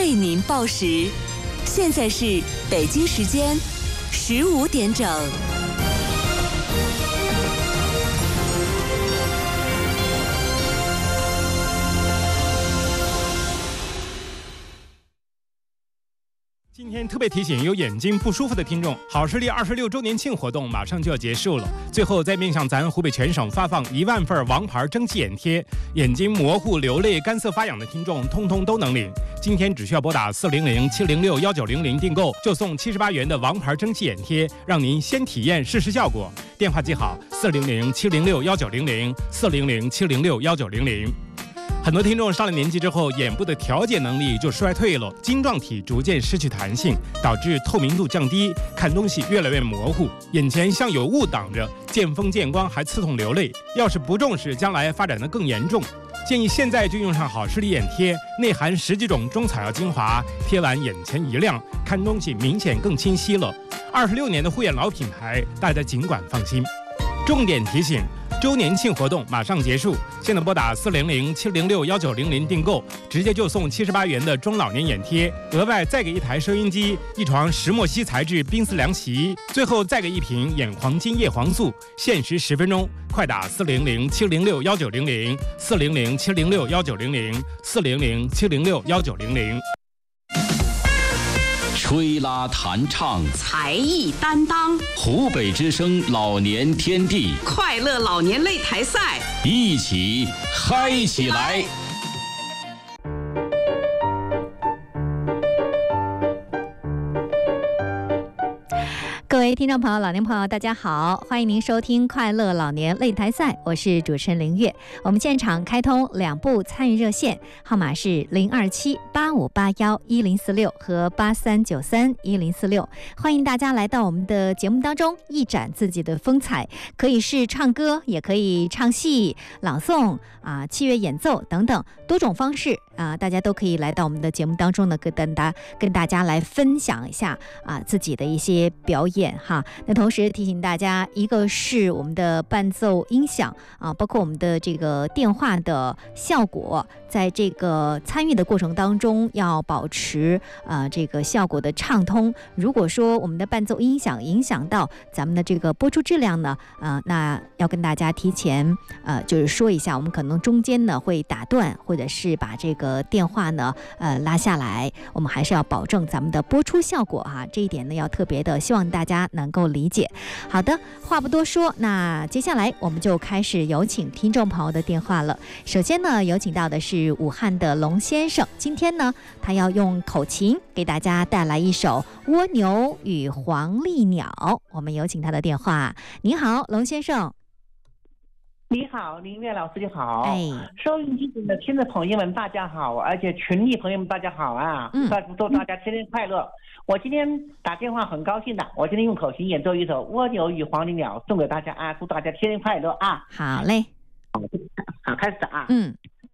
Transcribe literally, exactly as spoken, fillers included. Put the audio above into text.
为您报时。现在是北京时间十五点整。 今天特别提醒有眼睛不舒服的听众，好视力二十六周年庆活动马上就要结束了。最后再面向咱湖北全省发放一万份王牌蒸汽眼贴，眼睛模糊、流泪、干涩、发痒的听众，通通都能领。今天只需要拨打四零零七零六幺九零零订购，就送七十八元的王牌蒸汽眼贴，让您先体验试试效果。电话记好：四零零七零六幺九零零，四零零七零六幺九零零。很多听众上了年纪之后，眼部的调节能力就衰退了，晶状体逐渐失去弹性，导致透明度降低，看东西越来越模糊，眼前像有雾挡着，见风见光还刺痛流泪。要是不重视，将来发展得更严重。建议现在就用上好视力眼贴，内含十几种中草药精华，贴完眼前一亮，看东西明显更清晰了。二十六年的护眼老品牌，大家尽管放心。重点提醒：周年庆活动马上结束，现在拨打四零零七零六幺九零零订购，直接就送七十八元的中老年眼贴，额外再给一台收音机、一床石墨烯材质冰丝凉席，最后再给一瓶眼黄金叶黄素，限时十分钟，快打四零零七零六幺九零零，四零零七零六幺九零零，四零零七零六幺九零零。 吹拉弹唱， 才艺担当， 湖北之声老年天地， 快乐老年擂台赛， 一起嗨起来！ 各位听众朋友、老年朋友，大家好，欢迎您收听快乐老年擂台赛，我是主持人林月。我们现场开通两部参与热线，号码是零二七八五八幺一零四六和八三九三一零四六，欢迎大家来到我们的节目当中，一展自己的风采，可以是唱歌，也可以唱戏、朗诵啊、器乐演奏等等多种方式啊，大家都可以来到我们的节目当中呢，跟大家跟大家来分享一下啊自己的一些表演。哈，那同时提醒大家，一个是我们的伴奏音响啊，包括我们的这个电话的效果，在这个参与的过程当中要保持呃这个效果的畅通。如果说我们的伴奏音响影响到咱们的这个播出质量呢，呃，那要跟大家提前呃就是说一下，我们可能中间呢会打断，或者是把这个电话呢呃拉下来，我们还是要保证咱们的播出效果哈、啊，这一点呢要特别的希望大家能够理解。好的，话不多说，那接下来我们就开始有请听众朋友的电话了。首先呢，有请到的是武汉的龙先生，今天呢，他要用口琴给大家带来一首《蜗牛与黄鹂鸟》。我们有请他的电话。你好，龙先生。 你好，林月老师你好。 哎， 收音机的听众朋友们大家好，而且群里朋友们大家好啊！ 嗯， 祝大家天天快乐。我今天打电话很高兴的，我今天用口琴演奏一首《蜗牛与黄鹂鸟》，送给大家啊！祝大家天天快乐啊！ 好嘞， 好，开始啊！ 嗯。